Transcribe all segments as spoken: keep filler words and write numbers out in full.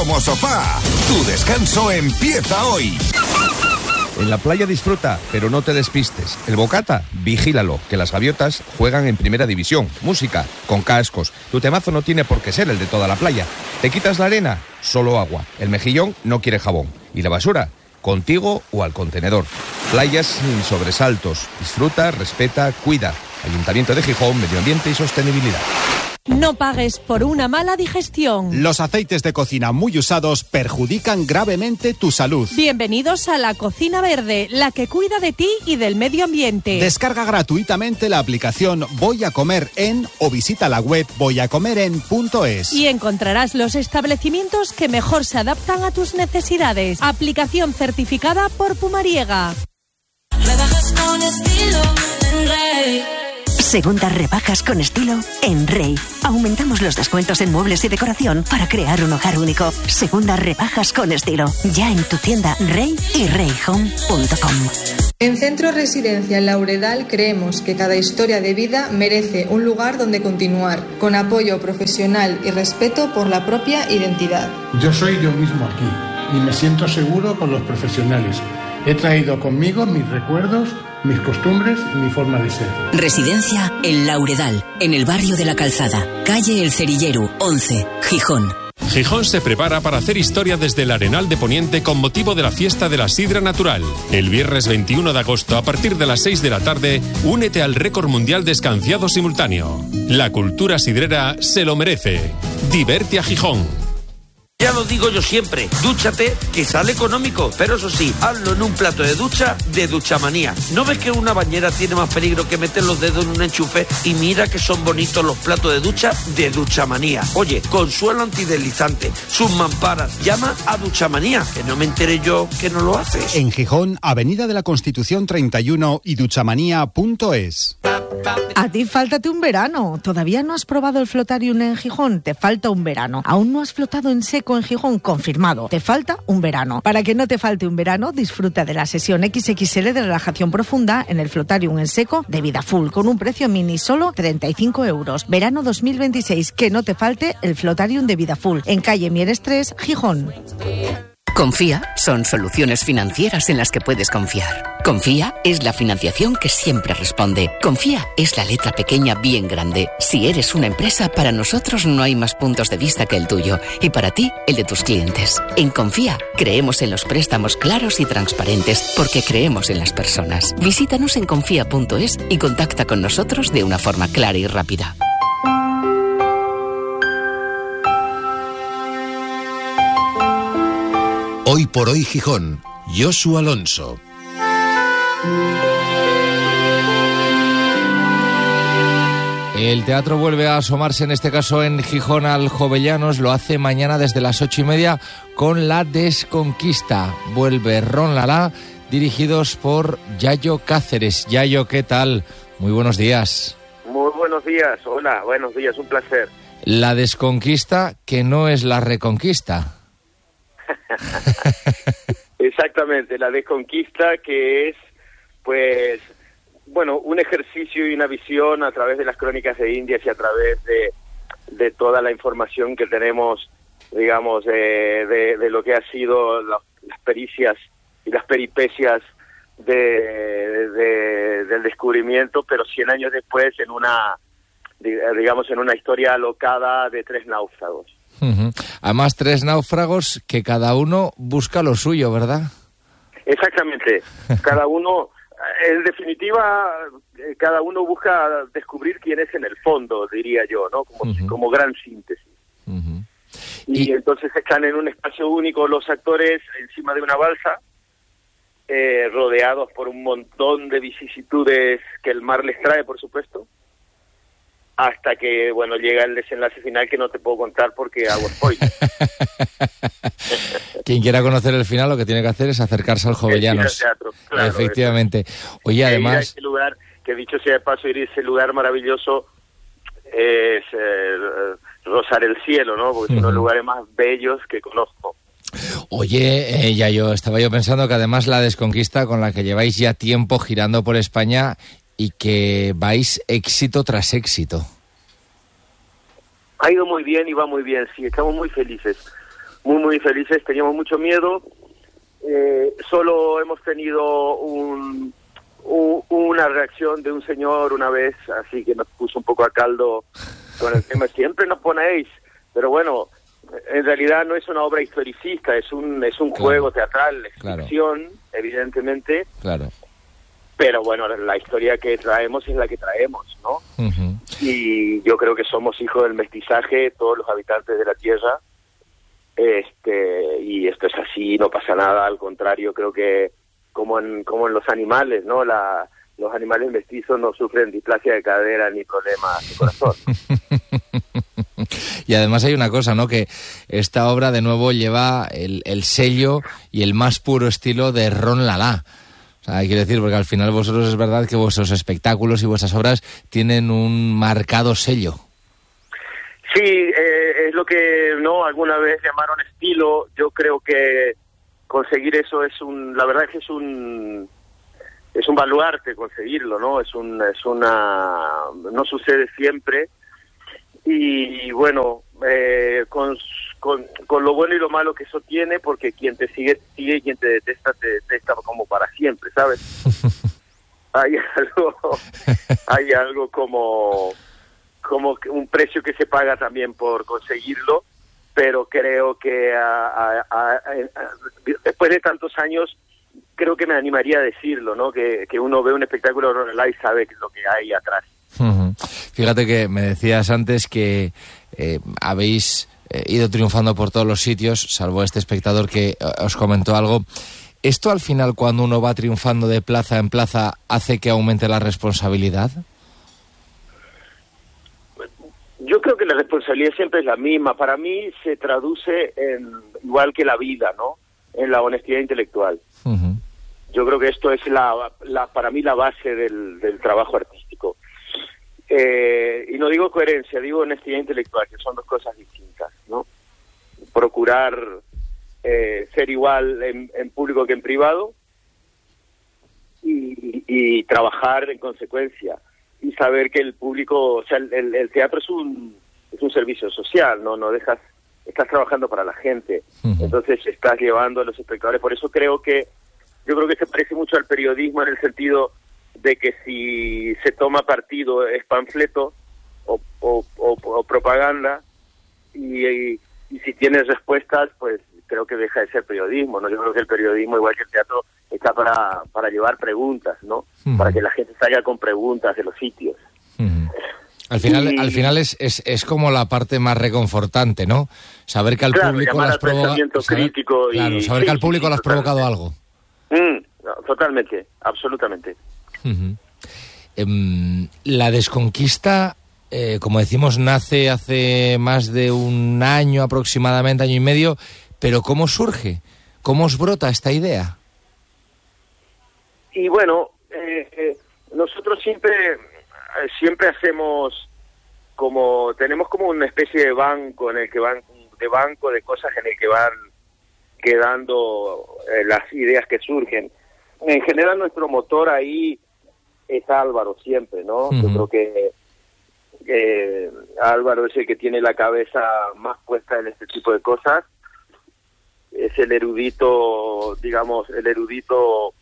como sofá. Tu descanso empieza hoy. En la playa disfruta, pero no te despistes. El bocata, vigílalo, que las gaviotas juegan en primera división. Música, con cascos. Tu temazo no tiene por qué ser el de toda la playa. ¿Te quitas la arena? Solo agua. El mejillón no quiere jabón. ¿Y la basura? Contigo o al contenedor. Playas sin sobresaltos. Disfruta, respeta, cuida. Ayuntamiento de Gijón, Medio Ambiente y Sostenibilidad. No pagues por una mala digestión. Los aceites de cocina muy usados perjudican gravemente tu salud. Bienvenidos a la Cocina Verde, la que cuida de ti y del medio ambiente. Descarga gratuitamente la aplicación Voy a Comer En o visita la web voy a comer en punto es. Y encontrarás los establecimientos que mejor se adaptan a tus necesidades. Aplicación certificada por Pumariega. Rebajas con estilo en Rey. Segundas rebajas con estilo en Rey. Aumentamos los descuentos en muebles y decoración para crear un hogar único. Segundas rebajas con estilo. Ya en tu tienda Rey y rey home punto com. En Centro Residencial Lauredal creemos que cada historia de vida merece un lugar donde continuar, con apoyo profesional y respeto por la propia identidad. Yo soy yo mismo aquí y me siento seguro con los profesionales. He traído conmigo mis recuerdos, mis costumbres y mi forma de ser. Residencia El Lauredal, en el barrio de la Calzada, calle El Cerillero, once, Gijón. Gijón se prepara para hacer historia desde el Arenal de Poniente con motivo de la fiesta de la sidra natural. El viernes veintiuno de agosto, a partir de las seis de la tarde, únete al récord mundial de escanciado simultáneo. La cultura sidrera se lo merece. Diverte a Gijón. Ya lo digo yo siempre, dúchate, que sale económico, pero eso sí, hazlo en un plato de ducha de Duchamanía. ¿No ves que una bañera tiene más peligro que meter los dedos en un enchufe? Y mira que son bonitos los platos de ducha de Duchamanía. Oye, con suelo antideslizante, sus mamparas, llama a Duchamanía, que no me enteré yo que no lo haces. En Gijón, Avenida de la Constitución treinta y uno y duchamanía punto es. A ti fáltate un verano. ¿Todavía no has probado el Flotarium en Gijón? Te falta un verano. ¿Aún no has flotado en seco en Gijón? Confirmado. Te falta un verano. Para que no te falte un verano, disfruta de la sesión equis equis ele de relajación profunda en el Flotarium en seco de vida full, con un precio mini solo treinta y cinco euros. Verano dos mil veintiséis. Que no te falte el Flotarium de vida full. En calle Mieres tres, Gijón. Confía son soluciones financieras en las que puedes confiar. Confía es la financiación que siempre responde. Confía es la letra pequeña bien grande. Si eres una empresa, para nosotros no hay más puntos de vista que el tuyo y para ti el de tus clientes. En Confía creemos en los préstamos claros y transparentes porque creemos en las personas. Visítanos en confía punto es y contacta con nosotros de una forma clara y rápida. Hoy por hoy Gijón, Josu Alonso. El teatro vuelve a asomarse, en este caso en Gijón, al Jovellanos. Lo hace mañana desde las ocho y media con La Desconquista. Vuelve Ron Lala, dirigidos por Yayo Cáceres. Yayo, ¿qué tal? Muy buenos días. Muy buenos días, hola, buenos días, un placer. La Desconquista, que no es la Reconquista. Exactamente, la Desconquista, que es, pues, bueno, un ejercicio y una visión a través de las crónicas de Indias y a través de, de toda la información que tenemos, digamos, de, de, de lo que ha sido la, las pericias y las peripecias de, de, del descubrimiento, pero cien años después en una, digamos, en una historia alocada de tres náufragos. Uh-huh. Además, tres náufragos que cada uno busca lo suyo, ¿verdad? Exactamente. Cada uno, en definitiva, cada uno busca descubrir quién es en el fondo, diría yo, ¿no? Como, uh-huh. como gran síntesis. Uh-huh. Y, y entonces están en un espacio único los actores encima de una balsa, eh, rodeados por un montón de vicisitudes que el mar les trae, por supuesto, hasta que, bueno, llega el desenlace final que no te puedo contar porque hago spoiler. Quien quiera conocer el final lo que tiene que hacer es acercarse al Jovellanos. Teatro, claro, efectivamente. Oye, además... Ir a ese lugar, que dicho sea de paso, ir a ese lugar maravilloso es eh, rozar el cielo, ¿no? Porque uh-huh. son los lugares más bellos que conozco. Oye, eh, ya yo estaba yo pensando que además La Desconquista, con la que lleváis ya tiempo girando por España y que vais éxito tras éxito. Ha ido muy bien y va muy bien, sí, estamos muy felices. muy, muy felices. Teníamos mucho miedo. Eh, solo hemos tenido un, un, una reacción de un señor una vez, así que nos puso un poco a caldo con el tema. Siempre nos ponéis, pero bueno, en realidad no es una obra historicista, es un es un claro. juego teatral, es claro. ficción, evidentemente. Claro. Pero bueno, la historia que traemos es la que traemos, ¿no? Uh-huh. Y yo creo que somos hijos del mestizaje, todos los habitantes de la Tierra. Este, y esto es así, no pasa nada, al contrario, creo que como en como en los animales, ¿no? La los animales mestizos no sufren displasia de cadera ni problemas de corazón. Y además hay una cosa, ¿no? Que esta obra de nuevo lleva el, el sello y el más puro estilo de Ron Lala. O sea, quiero decir, porque al final vosotros es verdad que vuestros espectáculos y vuestras obras tienen un marcado sello. Sí, eh, es lo que no alguna vez llamaron estilo. Yo creo que conseguir eso es un, la verdad es que es un, es un baluarte conseguirlo, ¿no? Es un, es una, no sucede siempre. Y bueno, eh, con, con, con lo bueno y lo malo que eso tiene, porque quien te sigue, sigue y quien te detesta, te detesta como para siempre, ¿sabes? hay algo, hay algo como, como un precio que se paga también por conseguirlo, pero creo que a, a, a, a, después de tantos años, creo que me animaría a decirlo, ¿no? Que, que uno ve un espectáculo de Ron Lala y sabe lo que hay atrás. Uh-huh. Fíjate que me decías antes que eh, habéis eh, ido triunfando por todos los sitios, salvo este espectador que eh, os comentó algo. ¿Esto al final, cuando uno va triunfando de plaza en plaza, hace que aumente la responsabilidad? Yo creo que la responsabilidad siempre es la misma. Para mí se traduce en, igual que la vida, ¿no? En la honestidad intelectual. Uh-huh. Yo creo que esto es la, la para mí la base del, del trabajo artístico. Eh, y no digo coherencia, digo honestidad intelectual, que son dos cosas distintas, ¿no? Procurar eh, ser igual en, en público que en privado y, y trabajar en consecuencia y saber que el público, o sea, el, el teatro es un es un servicio social, no no dejas, estás trabajando para la gente, uh-huh. Entonces estás llevando a los espectadores. Por eso creo que yo creo que se parece mucho al periodismo en el sentido de que si se toma partido es panfleto o, o, o, o propaganda y, y, y si tienes respuestas, pues creo que deja de ser periodismo, ¿no? Yo creo que el periodismo, igual que el teatro, está para, para llevar preguntas, ¿no? Uh-huh. Para que la gente salga con preguntas de los sitios. Uh-huh. Al final, y, al final es, es, es como la parte más reconfortante, ¿no? Saber que al claro, público las provoca... Saber, crítico y, claro, saber sí, que al público sí, le has provocado algo. Mm, no, totalmente, absolutamente. Uh-huh. Um, la Desconquista, eh, como decimos, nace hace más de un año aproximadamente, año y medio, pero ¿cómo surge? ¿Cómo os brota esta idea? Y bueno, eh, eh, nosotros siempre, siempre hacemos como, tenemos como una especie de banco en el que van, de banco de cosas en el que van quedando eh, las ideas que surgen. En general nuestro motor ahí es Álvaro siempre, ¿no? Uh-huh. Yo creo que eh, Álvaro es el que tiene la cabeza más puesta en este tipo de cosas. Es el erudito, digamos, el erudito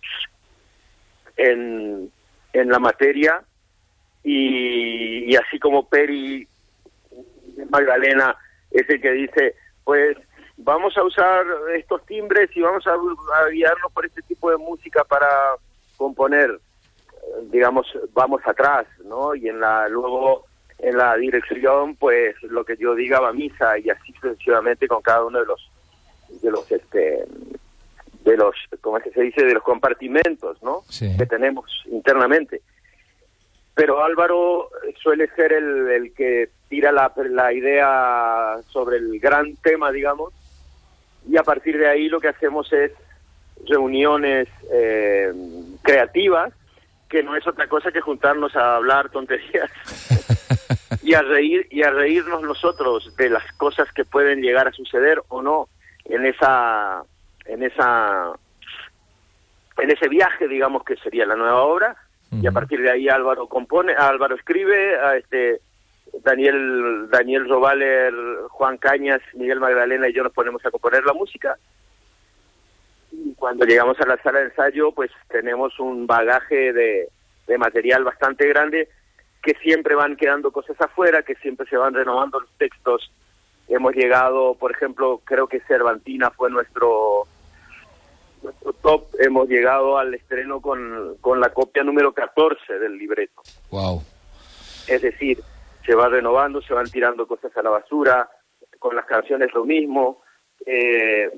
en, en la materia y, y así como Peri Magdalena es el que dice, pues vamos a usar estos timbres y vamos a, a guiarnos por este tipo de música para componer. Digamos, vamos atrás, ¿no? Y en la luego en la dirección, pues lo que yo diga va a misa y así sucesivamente con cada uno de los de los este de los ¿cómo es que se dice? De los compartimentos, ¿no? Sí. Que tenemos internamente. Pero Álvaro suele ser el, el que tira la, la idea sobre el gran tema, digamos, y a partir de ahí lo que hacemos es reuniones eh, creativas, que no es otra cosa que juntarnos a hablar tonterías y a reír y a reírnos nosotros de las cosas que pueden llegar a suceder o no en esa en esa en ese viaje, digamos, que sería la nueva obra. Uh-huh. Y a partir de ahí Álvaro compone, Álvaro escribe, a este Daniel, Daniel Robaler, Juan Cañas, Miguel Magdalena y yo nos ponemos a componer la música. Y cuando llegamos a la sala de ensayo, pues tenemos un bagaje de, de material bastante grande, que siempre van quedando cosas afuera, que siempre se van renovando los textos. Hemos llegado, por ejemplo, creo que Cervantina fue nuestro nuestro top. Hemos llegado al estreno con, con la copia número catorce del libreto. Wow. Es decir, se va renovando, se van tirando cosas a la basura, con las canciones lo mismo, eh,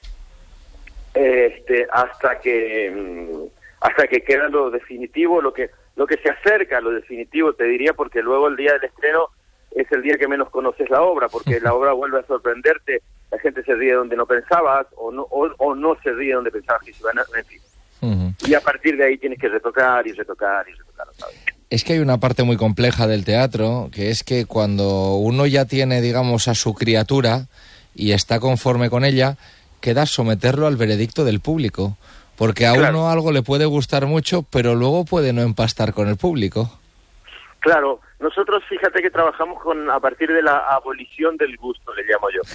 este, hasta que hasta que queda lo definitivo, lo que lo que se acerca a lo definitivo, te diría, porque luego el día del estreno es el día que menos conoces la obra, porque la obra vuelve a sorprenderte, la gente se ríe donde no pensabas, o no o, o no se ríe donde pensabas que se iban a, en fin. Uh-huh. Y a partir de ahí tienes que retocar y retocar y retocar, ¿sabes? Es que hay una parte muy compleja del teatro, que es que cuando uno ya tiene, digamos, a su criatura y está conforme con ella, queda someterlo al veredicto del público. Porque a claro. uno algo le puede gustar mucho, pero luego puede no empastar con el público. Claro, nosotros fíjate que trabajamos con a partir de la abolición del gusto, le llamo yo.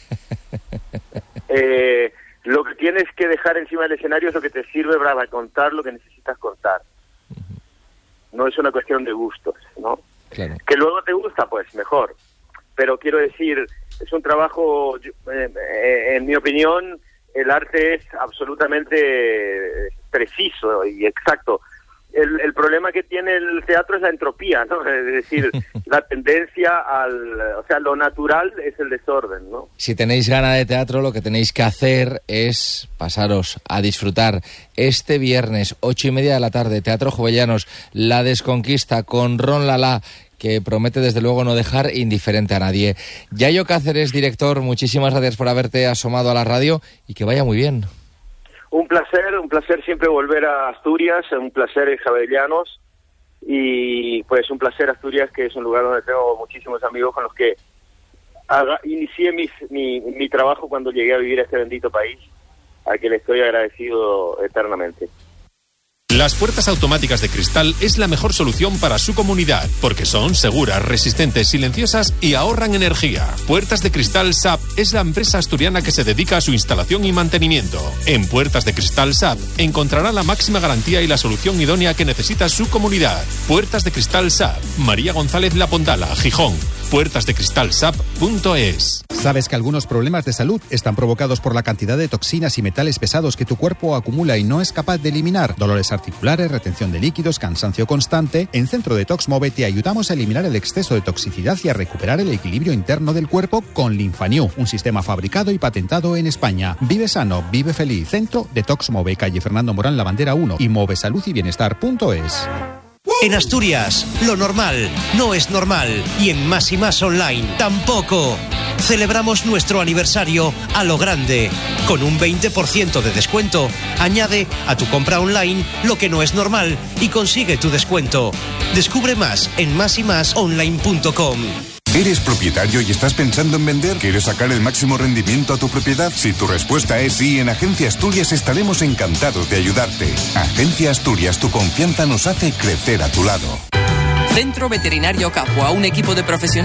eh, lo que tienes que dejar encima del escenario es lo que te sirve para contar lo que necesitas contar. No es una cuestión de gustos, ¿no? Claro. Que luego te gusta, pues mejor. Pero quiero decir, es un trabajo, eh, eh, en mi opinión, el arte es absolutamente preciso y exacto. El, el problema que tiene el teatro es la entropía, ¿no? Es decir, la tendencia al... O sea, lo natural es el desorden, ¿no? Si tenéis ganas de teatro, lo que tenéis que hacer es pasaros a disfrutar este viernes, ocho y media de la tarde, Teatro Jovellanos, La Desconquista, con Ron Lala, que promete desde luego no dejar indiferente a nadie. Yayo Cáceres, director, muchísimas gracias por haberte asomado a la radio y que vaya muy bien. Un placer, un placer siempre volver a Asturias, un placer en Jovellanos y pues un placer Asturias, que es un lugar donde tengo muchísimos amigos con los que haga, inicié mis, mi, mi trabajo cuando llegué a vivir a este bendito país, al que le estoy agradecido eternamente. Las puertas automáticas de Cristal es la mejor solución para su comunidad, porque son seguras, resistentes, silenciosas y ahorran energía. Puertas de Cristal S A P es la empresa asturiana que se dedica a su instalación y mantenimiento. En Puertas de Cristal S A P encontrará la máxima garantía y la solución idónea que necesita su comunidad. Puertas de Cristal S A P, María González La Pondala, Gijón. puertas de cristal s a p punto es. ¿Sabes que algunos problemas de salud están provocados por la cantidad de toxinas y metales pesados que tu cuerpo acumula y no es capaz de eliminar? Dolores articulares, retención de líquidos, cansancio constante. En Centro Detox Move te ayudamos a eliminar el exceso de toxicidad y a recuperar el equilibrio interno del cuerpo con Linfanew, un sistema fabricado y patentado en España. Vive sano, vive feliz. Centro Detox Move, calle Fernando Morán La Bandera uno y move salud y bienestar punto es. En Asturias, lo normal no es normal y en Más y Más Online tampoco. Celebramos nuestro aniversario a lo grande. Con un veinte por ciento de descuento, añade a tu compra online lo que no es normal y consigue tu descuento. Descubre más en más y más online punto com. ¿Eres propietario y estás pensando en vender? ¿Quieres sacar el máximo rendimiento a tu propiedad? Si tu respuesta es sí, en Agencia Asturias estaremos encantados de ayudarte. Agencia Asturias, tu confianza nos hace crecer a tu lado. Centro Veterinario Capua, un equipo de profesionales